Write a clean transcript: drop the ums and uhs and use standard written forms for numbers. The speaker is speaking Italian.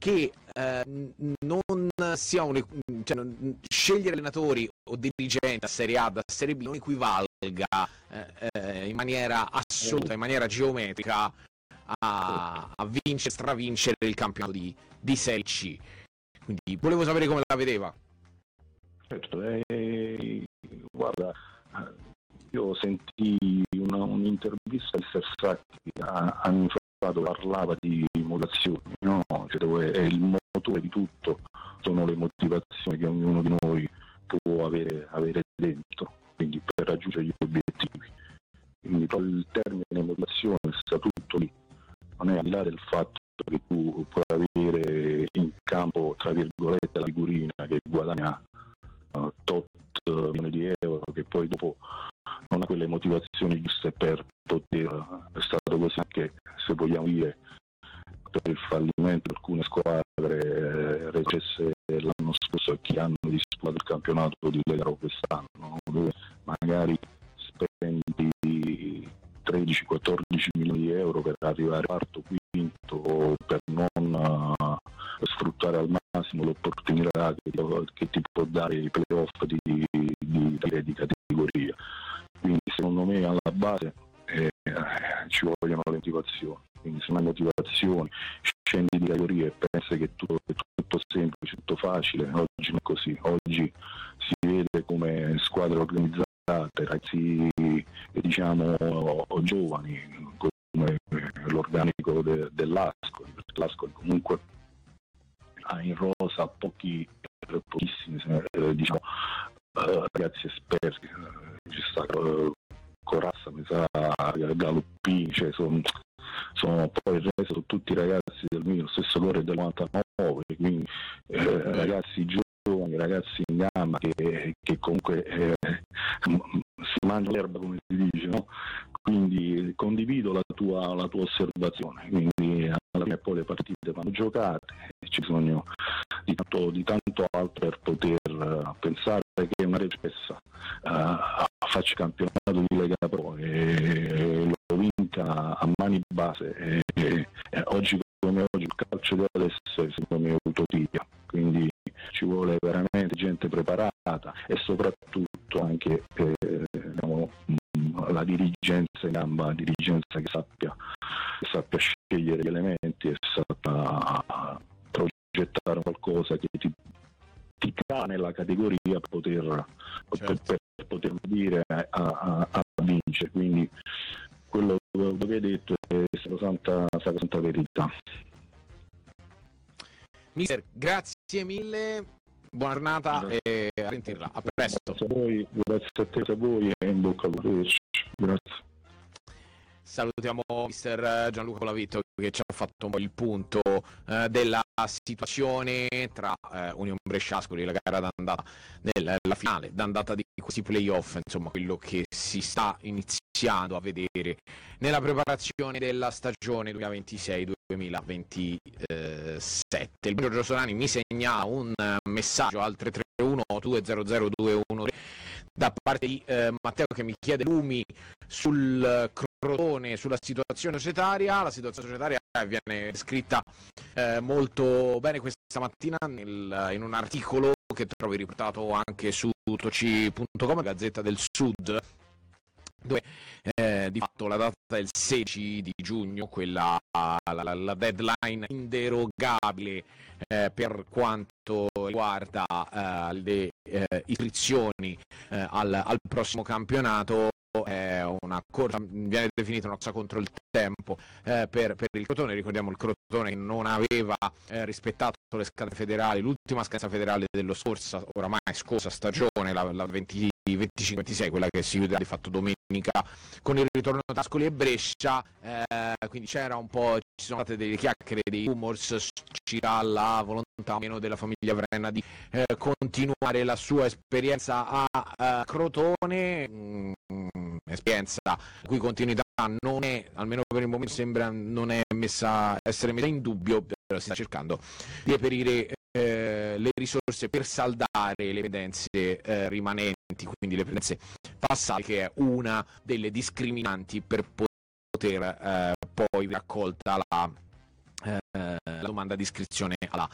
che non sia scegliere allenatori o dirigenti da Serie A, da Serie B non equivalga in maniera assoluta, in maniera geometrica a vincere, stravincere il campionato di Serie C. Quindi volevo sapere come la vedeva. Certo, guarda, io sentii un'intervista di Sersacchi anni fa dove parlava di motivazioni, no? Cioè, dove è il motore di tutto, sono le motivazioni che ognuno di noi può avere dentro, quindi per raggiungere gli obiettivi. Quindi il termine motivazione sta tutto lì, non è al di là del fatto che tu puoi avere in campo, tra virgolette, la figurina che guadagna tot milioni di euro, che poi dopo non ha quelle motivazioni giuste per poter. È stato così anche, se vogliamo dire, per il fallimento di alcune squadre retrocesse l'anno scorso e che hanno disputato il campionato di Lega Pro quest'anno, dove magari spendi 13-14 milioni di euro per arrivare al quarto, quinto, per non sfruttare al massimo l'opportunità che ti può dare i playoff di categoria. Quindi secondo me alla base ci vogliono le motivazioni, quindi se non hai motivazioni scendi di categoria e pensi che è tutto semplice, tutto facile. Oggi non è così, oggi si vede come squadre organizzate, ragazzi diciamo giovani, come l'organico dell'Ascoli, perché l'Ascoli comunque ha in rosa pochissimi diciamo ragazzi esperti, ci sta Corazza, mi sa Galoppini, cioè sono poi il resto sono tutti ragazzi del mio stesso colore del 99, quindi ragazzi giovani, ragazzi in gamba che comunque si mangia l'erba, come si dice, no? Quindi condivido la tua osservazione, quindi alla fine poi le partite vanno giocate, c'è bisogno di tanto altro per poter pensare che una retrocessa faccia campionato di Lega Pro e lo vinca a mani base, oggi come oggi il calcio deve essere secondo me utopia, quindi ci vuole veramente gente preparata e soprattutto anche la dirigenza in gamba, dirigenza che sappia scegliere gli elementi e sappia progettare qualcosa che ti cala nella categoria per poter dire a vincere. Quindi quello che hai detto è santa verità. Mister, grazie mille, buona giornata e a sentirla, a presto. Grazie a voi e in bocca al lupo. Grazie. Salutiamo mister Gianluca Colavitto che ci ha fatto un po' il punto della situazione tra Union Brescia-Ascoli, la gara d'andata la finale d'andata di questi playoff, insomma quello che si sta iniziando a vedere nella preparazione della stagione 2026-2027. Il Giorgio Solani mi segna un messaggio al 331-200-213 da parte di Matteo che mi chiede lumi sul Crotone, sulla situazione societaria. La situazione societaria viene scritta molto bene questa mattina in un articolo che trovi riportato anche su toci.com, Gazzetta del Sud, dove di fatto la data del 16 di giugno, quella la deadline inderogabile per quanto riguarda le iscrizioni al prossimo campionato, è una corsa, viene definita una corsa contro il tempo per il Crotone. Ricordiamo il Crotone che non aveva rispettato le scadenze federali, l'ultima scadenza federale della oramai scorsa stagione, la 25-26, quella che si chiuderà di fatto domenica con il ritorno da Ascoli e Brescia, quindi c'era un po', ci sono state delle chiacchiere, dei rumors circa la volontà o meno della famiglia Vrenna di continuare la sua esperienza a Crotone, esperienza la cui continuità non è, almeno per il momento sembra non è essere messa in dubbio, però si sta cercando di reperire le risorse per saldare le pendenze rimanenti, quindi le pendenze passate, che è una delle discriminanti per poter poi raccolta la domanda di iscrizione alla